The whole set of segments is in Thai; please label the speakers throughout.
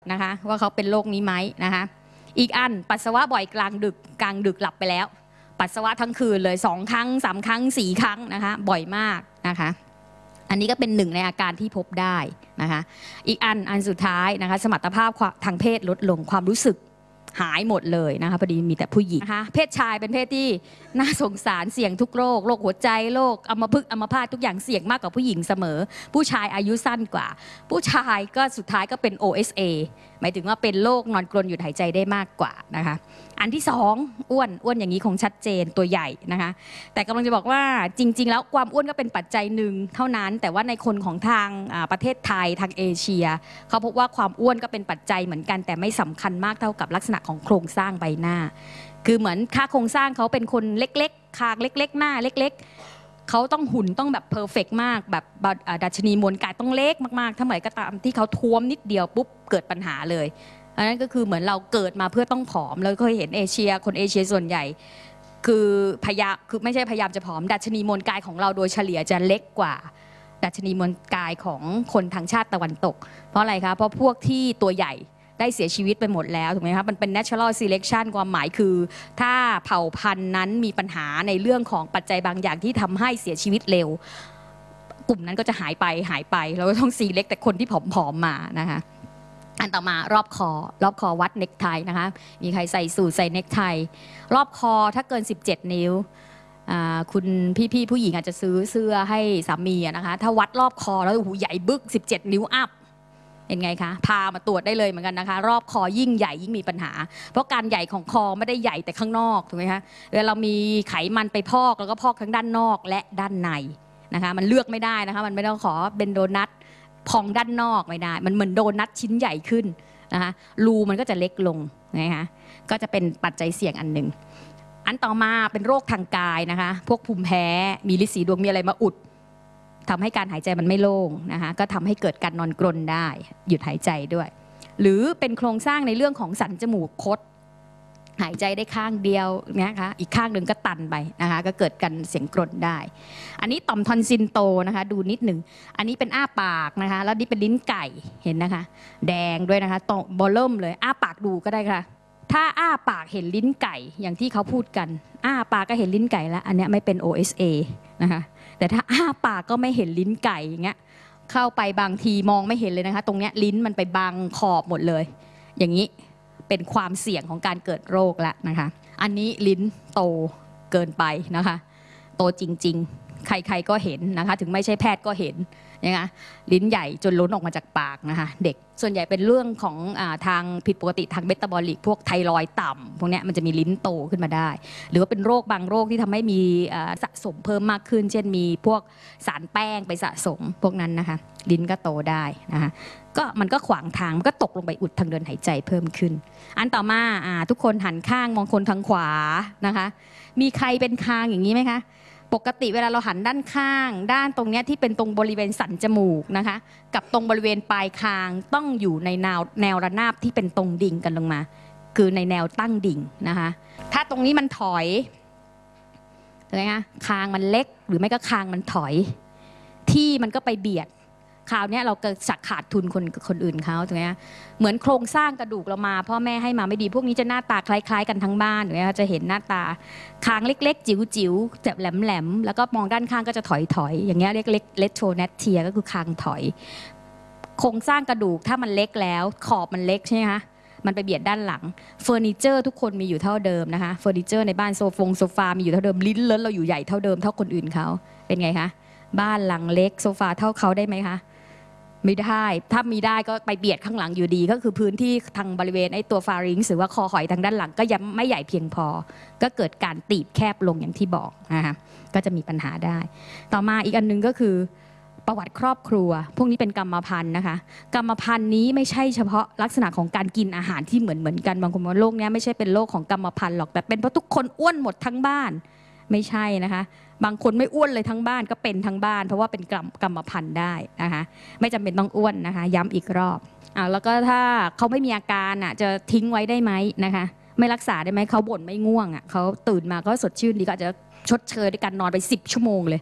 Speaker 1: นะคะว่าเขาเป็นโรคนี้ไหมนะคะอีกอันปัสสาวะบ่อยกลางดึกหลับไปแล้วปัสสาวะทั้งคืนเลย2 ครั้ง3 ครั้ง4 ครั้งนะคะบ่อยมากนะคะอันนี้ก็เป็นหนึ่งในอาการที่พบได้นะคะอีกอันสุดท้ายนะคะสมรรถภาพทางเพศลดลงความรู้สึกหายหมดเลยนะคะพอดีมีแต่ผู้หญิงนะคะเพศชายเป็นเพศที่น่าสงสารเสี่ยงทุกโรคหัวใจโรคอัมพฤกษ์อัมพาตทุกอย่างเสี่ยงมากกว่าผู้หญิงเสมอผู้ชายอายุสั้นกว่าผู้ชายก็สุดท้ายก็เป็น OSA หมายถึงว่าเป็นโรคนอนกรนหยุดหายใจได้มากกว่านะคะอันที่2อ้วนอย่างนี้คงชัดเจนตัวใหญ่นะคะแต่กำลังจะบอกว่าจริงๆแล้วความอ้วนก็เป็นปัจจัยหนึ่งเท่านั้นแต่ว่าในคนของทางประเทศไทยทางเอเชียเขาพบว่าความอ้วนก็เป็นปัจจัยเหมือนกันแต่ไม่สำคัญมากเท่ากับลักษณะของโครงสร้างใบหน้าคือเหมือนค่าโครงสร้างเขาเป็นคนเล็กๆคางเล็กๆหน้าเล็กๆเขาต้องหุ่นต้องแบบเพอร์เฟกต์มากแบบดัชนีมวลกายต้องเล็กมากๆถ้าเมื่อไหร่ก็ตามที่เขาท้วมนิดเดียวปุ๊บเกิดปัญหาเลยอันนั้นก็คือเหมือนเราเกิดมาเพื่อต้องผอมเราเคยเห็นคนเอเชียส่วนใหญ่คือไม่ใช่พยายามจะผอมดัชนีมวลกายของเราโดยเฉลี่ยจะเล็กกว่าดัชนีมวลกายของคนทางชาติตะวันตกเพราะอะไรคะเพราะพวกที่ตัวใหญ่ได้เสียชีวิตไปหมดแล้วถูกไหมคะมันเป็น natural selection ความหมายคือถ้าเผ่าพันธุ์นั้นมีปัญหาในเรื่องของปัจจัยบางอย่างที่ทำให้เสียชีวิตเร็วกลุ่มนั้นก็จะหายไปเราก็ต้อง select แต่คนที่ผอมๆมานะคะอันต่อมารอบคอวัดเน็กไทนะคะมีใครใส่สูทใส่เน็กไทรอบคอถ้าเกิน17 นิ้วคุณพี่ผู้หญิงอาจจะซื้อเสื้อให้สามีนะคะถ้าวัดรอบคอแล้วโอ้โหใหญ่บึก17 นิ้วอัพเป็นไงคะพามาตรวจได้เลยเหมือนกันนะคะรอบคอยิ่งใหญ่ยิ่งมีปัญหาเพราะการใหญ่ของคอไม่ได้ใหญ่แต่ข้างนอกถูกไหมคะเวลาเรามีไขมันไปพอกแล้วก็พอกทั้งด้านนอกและด้านในนะคะมันเลือกไม่ได้นะคะมันไม่ต้องขอเป็นโดนัทพองด้านนอกไม่ได้มันเหมือนโดนัทชิ้นใหญ่ขึ้นนะคะรูมันก็จะเล็กลงนะคะก็จะเป็นปัจจัยเสี่ยงอันหนึ่งอันต่อมาเป็นโรคทางกายนะคะพวกภูมิแพ้มีฤทธิ์สีดวงมีอะไรมาอุดทำให้การหายใจมันไม่โล่งนะคะก็ทำให้เกิดการนอนกรนได้หยุดหายใจด้วยหรือเป็นโครงสร้างในเรื่องของสันจมูกคดหายใจได้ข้างเดียวนะคะอีกข้างหนึ่งก็ตันไปนะคะก็เกิดการเสียงกรนได้อันนี้ต่อมทอนซิลโตนะคะดูนิดหนึ่งอันนี้เป็นอ้าปากนะคะแล้วนี่เป็นลิ้นไก่เห็นนะคะแดงด้วยนะคะตบอลเริ่มเลยอ้าปากดูก็ได้ค่ะถ้าอ้าปากเห็นลิ้นไก่อย่างที่เขาพูดกันอ้าปากก็เห็นลิ้นไก่แล้วอันนี้ไม่เป็น OSA นะคะแต่ถ้าอ้าปากก็ไม่เห็นลิ้นไก่อย่างเงี้ยเข้าไปบางทีมองไม่เห็นเลยนะคะตรงเนี้ยลิ้นมันไปบังขอบหมดเลยอย่างนี้เป็นความเสี่ยงของการเกิดโรคแล้วนะคะอันนี้ลิ้นโตเกินไปนะคะโตจริงๆใครๆก็เห็นนะคะถึงไม่ใช่แพทย์ก็เห็นนะคะลิ้นใหญ่จนล้นออกมาจากปากนะคะเด็กส่วนใหญ่เป็นเรื่องของทางผิดปกติทางเมตาบอลิกพวกไทรอยด์ต่ำพวกนี้มันจะมีลิ้นโตขึ้นมาได้หรือว่าเป็นโรคบางโรคที่ทำให้มีสะสมเพิ่มมากขึ้นเช่นมีพวกสารแป้งไปสะสมพวกนั้นนะคะลิ้นก็โตได้นะคะก็มันก็ขวางทางมันก็ตกลงไปอุดทางเดินหายใจเพิ่มขึ้นอันต่อมาทุกคนหันข้างมองคนทางขวานะคะมีใครเป็นคางอย่างนี้ไหมคะปกติเวลาเราหันด้านข้างด้านตรงนี้ที่เป็นตรงบริเวณสันจมูกนะคะกับตรงบริเวณปลายคางต้องอยู่ในแนวระนาบที่เป็นตรงดิ่งกันลงมาคือในแนวตั้งดิ่งนะคะถ้าตรงนี้มันถอยอะไรนะคางมันเล็กหรือไม่ก็คางมันถอยที่มันก็ไปเบียดคราวนี้เราก็จะขาดทุนคนอื่นเขาถูกไหมเหมือนโครงสร้างกระดูกเรามาพ่อแม่ให้มาไม่ดีพวกนี้จะหน้าตาคล้ายๆกันทั้งบ้านถูกไหมจะเห็นหน้าตาคางเล็กๆจิ๋วๆแบบแหลมๆแล้วก็มองด้านข้างก็จะถอยอย่างเงี้ยเล็กๆเลตโทเนตเทียก็คือคางถอยโครงสร้างกระดูกถ้ามันเล็กแล้วขอบมันเล็กใช่ไหมคะมันไปเบียดด้านหลังเฟอร์นิเจอร์ทุกคนมีอยู่เท่าเดิมนะคะเฟอร์นิเจอร์ในบ้านโซฟามีอยู่เท่าเดิมลิ้นเลิ้นเราอยู่ใหญ่เท่าเดิมเท่าคนอื่นเขาเป็นไงคะบ้านหลังเล็กโซฟาเท่าเขาได้ไหมคะไม่ได้ถ้ามีได้ก็ไปเบียดข้างหลังอยู่ดีก็คือพื้นที่ทางบริเวณไอ้ตัวฟาริงซ์หรือว่าคอหอยทางด้านหลังก็ยังไม่ใหญ่เพียงพอก็เกิดการตีบแคบลงอย่างที่บอกนะคะก็จะมีปัญหาได้ต่อมาอีกอันนึงก็คือประวัติครอบครัวพวกนี้เป็นกรรมพันธุ์นะคะกรรมพันธุ์นี้ไม่ใช่เฉพาะลักษณะของการกินอาหารที่เหมือนกันบางคนว่าโรคนี้ไม่ใช่เป็นโรคของกรรมพันธุ์หรอกแต่เป็นเพราะทุกคนอ้วนหมดทั้งบ้านไม่ใช่นะคะบางคนไม่อ้วนเลยทั้งบ้านก็เป็นทั้งบ้านเพราะว่าเป็นกรรมพันธุ์ได้นะคะไม่จำเป็นต้องอ้วนนะคะย้ำอีกรอบแล้วก็ถ้าเขาไม่มีอาการจะทิ้งไว้ได้ไหมนะคะไม่รักษาได้ไหมเขาบ่นไม่ง่วงเขาตื่นมาก็สดชื่นดีก็อาจจะชดเชยด้วยการนอนไป10 ชั่วโมงเลย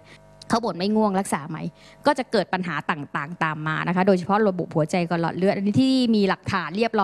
Speaker 1: เขาบ่นไม่ง่วงรักษาไหมก็จะเกิดปัญหาต่างๆตามมานะคะโดยเฉพาะระบบหัวใจกับหลอดเลือดอันนี้ที่มีหลักฐานเรียบร้อย